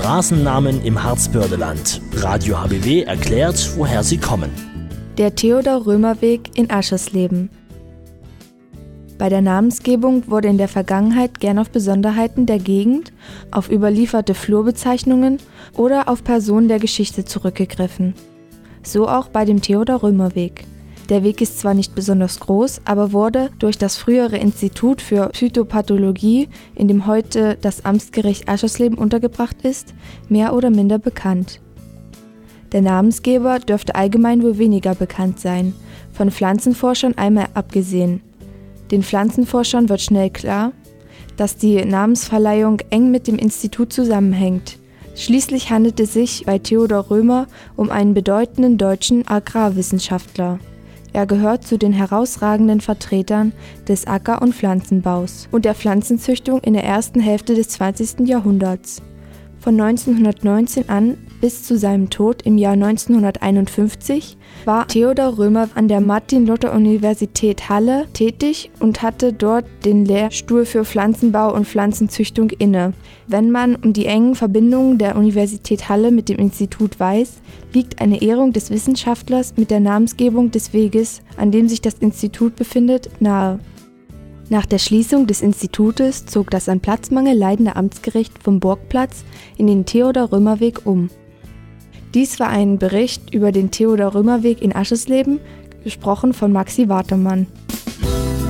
Straßennamen im Harzbördeland. Radio HBW erklärt, woher sie kommen. Der Theodor-Römer-Weg in Aschersleben. Bei der Namensgebung wurde in der Vergangenheit gern auf Besonderheiten der Gegend, auf überlieferte Flurbezeichnungen oder auf Personen der Geschichte zurückgegriffen. So auch bei dem Theodor-Römer-Weg. Der Weg ist zwar nicht besonders groß, aber wurde durch das frühere Institut für Phytopathologie, in dem heute das Amtsgericht Aschersleben untergebracht ist, mehr oder minder bekannt. Der Namensgeber dürfte allgemein wohl weniger bekannt sein, von Pflanzenforschern einmal abgesehen. Den Pflanzenforschern wird schnell klar, dass die Namensverleihung eng mit dem Institut zusammenhängt. Schließlich handelt es sich bei Theodor Römer um einen bedeutenden deutschen Agrarwissenschaftler. Er gehört zu den herausragenden Vertretern des Acker- und Pflanzenbaus und der Pflanzenzüchtung in der ersten Hälfte des 20. Jahrhunderts. Von 1919 an bis zu seinem Tod im Jahr 1951 war Theodor Römer an der Martin-Luther-Universität Halle tätig und hatte dort den Lehrstuhl für Pflanzenbau und Pflanzenzüchtung inne. Wenn man um die engen Verbindungen der Universität Halle mit dem Institut weiß, liegt eine Ehrung des Wissenschaftlers mit der Namensgebung des Weges, an dem sich das Institut befindet, nahe. Nach der Schließung des Institutes zog das an Platzmangel leidende Amtsgericht vom Burgplatz in den Theodor-Römer-Weg um. Dies war ein Bericht über den Theodor-Römer-Weg in Aschersleben, gesprochen von Maxi Watermann.